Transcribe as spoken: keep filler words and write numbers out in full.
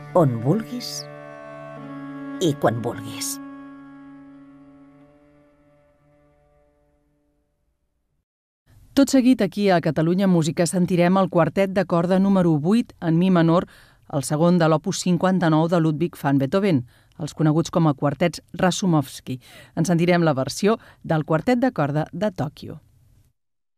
on vulguis i quan vulguis. Tot seguit, aquí a Catalunya Música sentirem el quartet de corda número vuit en mi menor, el segon de l'opus cinquanta-nou de Ludwig van Beethoven, els coneguts com a quartets Rasoumovsky. En sentirem la versió del quartet de corda de Tòquio.